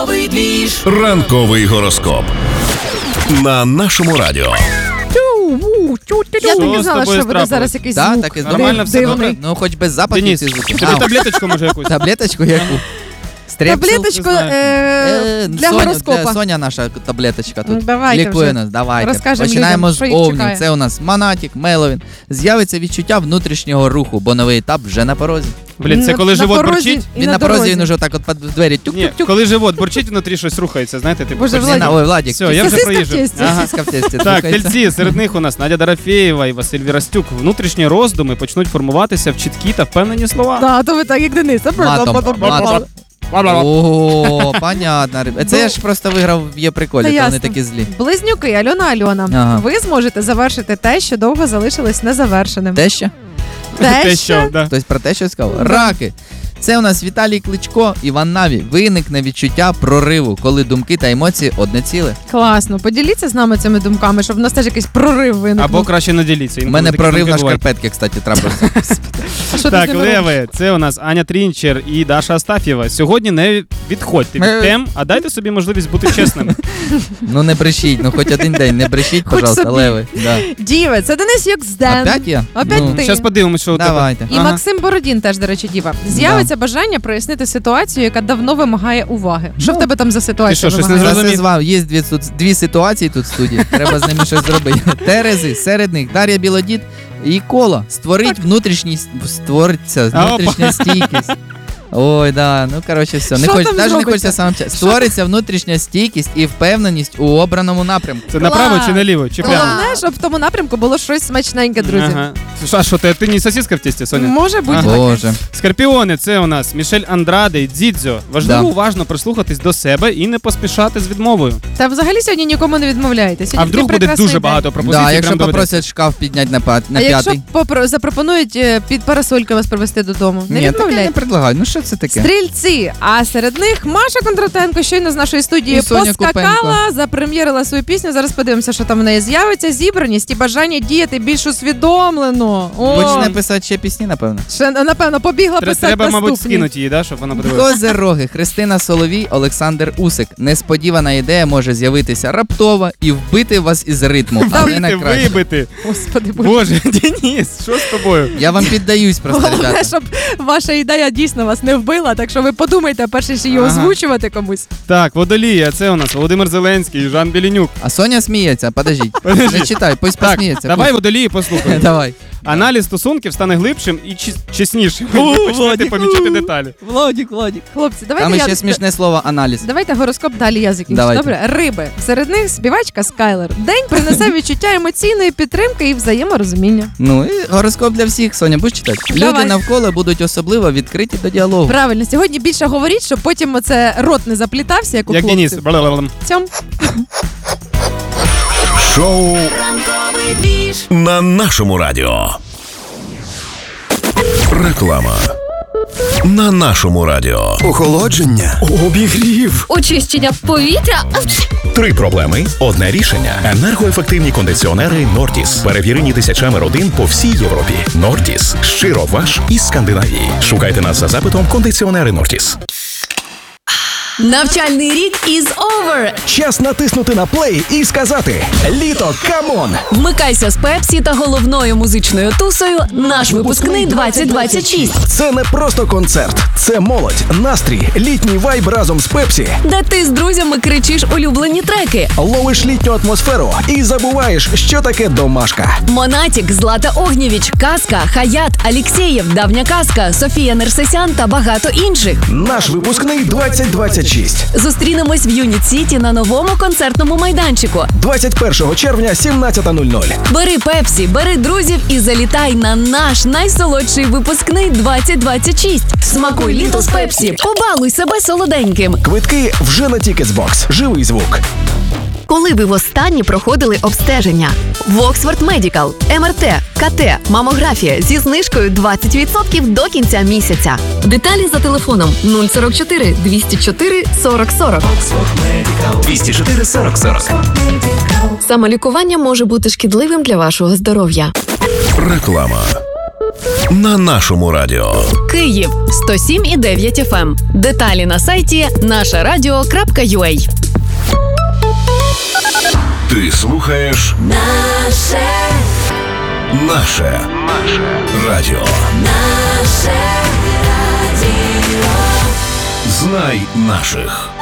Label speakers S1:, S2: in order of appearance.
S1: Ранковий гороскоп на нашому радіо.
S2: Я так і знала, що буде зараз якийсь звук.
S3: Так, нормально все добре.
S2: дивний.
S3: Ну, хоч без запахів
S4: Денис,
S3: ці звуки.
S4: тобі таблеточку може якусь?
S3: Таблеточку яку? Стрепсил?
S2: Таблеточку для гороскопа.
S3: Соня наша таблеточка тут
S2: Давайте
S3: лікує
S2: вже.
S3: нас. Давайте.
S2: Розкажемо
S3: Починаємо
S2: людям,
S3: з
S2: що їх
S3: овнів.
S2: чекає.
S3: Це у нас Монатік, Меловін. З'явиться відчуття внутрішнього руху, бо новий етап вже на порозі.
S4: Блін, це коли
S2: На
S4: живот
S2: порозі
S4: бурчить?
S2: і
S3: Він на порозі,
S2: дорозі.
S3: він уже так от під двері
S4: Ні,
S3: тюк-тюк-тюк.
S4: коли живот бурчить, внутрі щось рухається, знаєте, типу.
S2: Боже,
S4: починає-
S2: Владик.
S3: Ой, Владик.
S4: Все, я вже
S2: Сосиска в
S4: проїжджу.
S2: тесті.
S4: Ага.
S3: Сіска в тесті
S4: Так,
S3: рухається.
S4: тельці, серед них у нас Надя Дорофєєва і Василь Вірастюк. Внутрішні роздуми почнуть формуватися в чіткі та впевнені слова.
S2: Да, то ви так, як Денис.
S3: Матом. О, понятно. Це я ж просто виграв в «Є приколі»,
S2: Та
S3: то вони
S2: ясно.
S3: такі злі.
S2: Близнюки, Альона.
S3: Ага.
S2: Ви зможете завершити те, що довго залишилось незавершеним.
S3: Те ще?
S4: Те, що, да.
S3: Хтось про те, що сказав? Раки. Це у нас Віталій Кличко, Іван Наві. Виникне відчуття прориву, коли думки та емоції одне ціле.
S2: Класно. Поділіться з нами цими думками, щоб в нас теж якийсь прорив виникнув.
S4: Або краще не діліться.
S3: У мене прорив на шкарпетки, кстати, трапився.
S2: А що ти з
S4: Так,
S2: ними робиш?
S4: леви, це у нас Аня Трінчер і Даша Астаф'єва. Сьогодні не відходьте від тем, а дайте собі можливість бути чесними.
S3: Ну не брешіть, ну хоч один день, не брешіть,
S2: Хоч
S3: пожалуйста,
S2: собі.
S3: леви. Да.
S2: Діви, це Денис Юксден.
S3: Опять я?
S2: Опять
S3: Ну,
S2: ти.
S4: Зараз подивимося, що у тебе.
S3: Давайте.
S2: І Максим Бородін теж, до речі, діва. З'явиться бажання прояснити ситуацію, яка давно вимагає уваги. Що в тебе там за ситуація?
S4: Ти що, щось не
S2: вимагає?
S4: зрозумів?
S3: Я звав, є дві ситуації тут в студії, треба з ними щось зробити. Терези, серед них Дар'я Білодід і Кола. Створиться внутрішня стійкість. Ой, да, ну коротше, все.
S2: Що там
S3: Навіть не
S2: зробиться?
S3: хочеться сам час. Створиться внутрішня стійкість і впевненість у обраному напрямку.
S4: Це направо чи наліво? Чи прямо?
S2: Головне, щоб в тому напрямку було щось смачненьке, друзі.
S4: Ага. А що, ти не сосиска в тісті, Соня?
S2: Може бути.
S4: Ага.
S3: Боже.
S4: Скорпіони, це у нас Мішель Андраде і Дзідзьо. Важливо
S3: Да.
S4: уважно прислухатись до себе і не поспішати з відмовою.
S2: Та взагалі сьогодні нікому не відмовляєте. Сьогодні
S4: А вдруг
S2: такий
S4: буде
S2: прекрасний
S4: дуже
S2: день.
S4: багато пропозицій,
S3: Да, якщо
S4: прям доведеться.
S3: попросять шкаф підняти на
S2: А якщо
S3: п'ятий.
S2: запропонують під парасольки вас привезти додому, не
S3: Ні, таке не
S2: відмовляйте.
S3: предлагаю. Ну що це таке?
S2: Стрільці, а серед них Маша Кондратенко щойно з нашої студії
S3: І Соня
S2: поскакала,
S3: Купенко.
S2: запрем'єрила свою пісню. Зараз подивимося, що там в неї з'явиться. Зібраність і бажання діяти більш усвідомлено.
S3: Почне писати ще пісні, напевно.
S2: Ще, напевно, побігла писати
S4: Треба, мабуть,
S2: наступні.
S4: скинути її, да, щоб вона подивилася.
S3: Козероги, Христина Соловій, Олександр Усик. Несподівана ідея може з'явитися раптово і вбити вас із ритму. Але на
S4: Вибити,
S3: краще.
S4: вибити.
S2: Господи, Боже.
S4: Боже, Денис, що з тобою?
S3: Я вам піддаюсь просто,
S2: Головне,
S3: ребята.
S2: щоб ваша ідея дійсно вас не вбила, так що ви подумайте, перше, що її
S4: Ага.
S2: озвучувати комусь.
S4: Так, Водолія, це у нас Володимир Зеленський і Жан Білінюк.
S3: А Соня сміється, подождіть.
S4: Подожди.
S3: Не читай, пусть
S4: Так,
S3: посміється.
S4: давай Водолії послухай.
S3: Давай.
S4: Аналіз стосунків стане глибшим і чеснішим. Ви почнете
S3: Владик,
S4: помічати деталі.
S3: Владик.
S2: Хлопці, давайте
S3: Там
S2: я...
S3: ще смішне слово аналіз.
S2: Давайте гороскоп далі я закінчу.
S3: Давайте.
S2: Добре, риби. Серед них співачка Скайлер. День принесе відчуття емоційної підтримки і взаєморозуміння.
S3: Ну і гороскоп для всіх, Соня, будеш читати?
S2: Давай.
S3: Люди навколо будуть особливо відкриті до діалогу.
S2: Правильно, сьогодні більше говоріть, щоб потім оце рот не заплітався, як у
S4: Як Денис.
S2: хлопців.
S4: Бла-бла-бла.
S2: Цьом.
S1: Шоу на нашому радіо. Реклама на нашому радіо.
S5: Охолодження, обігрів.
S6: Очищення повітря.
S5: 3 проблеми, одне рішення. Енергоефективні кондиціонери Нортіс. Перевірені тисячами родин по всій Європі. Нортіс. Щиро ваш із Скандинавії. Шукайте нас за запитом кондиціонери Нортіс.
S6: Навчальний рік is over.
S5: Час натиснути на плей і сказати «Літо, камон!».
S6: Вмикайся з Пепсі та головною музичною тусою «Наш випускний 2026»,
S5: Це не просто концерт. Це молодь, настрій, літній вайб разом з Пепсі.
S6: де ти з друзями кричиш улюблені треки.
S5: Ловиш літню атмосферу і забуваєш, що таке домашка.
S6: Монатік, Злата Огнєвіч, Казка, Хаят, Алєксєєв, Давня Казка, Софія Нерсесян та багато інших.
S5: Наш випускний 2026.
S6: Зустрінемось в Юніт Сіті на новому концертному майданчику.
S5: 21 червня, 17:00.
S6: Бери Пепсі, бери друзів і залітай на наш найсолодший випускний 2026. Смакуй літо з Пепсі, побалуй себе солоденьким.
S5: Квитки вже на Ticketsbox. Живий звук.
S7: Коли ви востаннє проходили обстеження? В Оксфорд Медікал, МРТ, КТ, мамографія зі знижкою 20% до кінця місяця. Деталі за телефоном 044 204 40 40.
S5: 204 40 40.
S7: Самолікування може бути шкідливим для вашого здоров'я.
S1: Реклама На нашому радіо.
S6: Київ 107,9 FM. Деталі на сайті нашарадіо.ua.
S1: Ти слухаєш Наше радіо. Знай наших.